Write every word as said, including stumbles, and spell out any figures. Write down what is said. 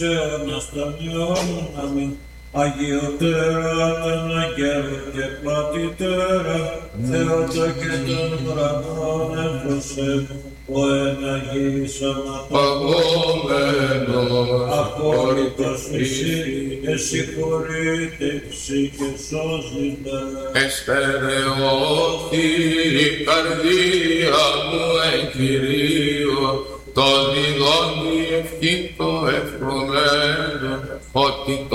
Αναστανιώναμε, Αγιωτέρα, τον Αγγέλο και πλατητέρα, Θεότα και των ουρανών εμφροσεύω, ο εναγήσαμα παγωμένος, απόλυτος εσύ, και συγχωρήτευση και σώζεται. εστερεώθη η καρδία μου εν Κυρίω, το διδώνει ευχήν το ευρωμένο, ότι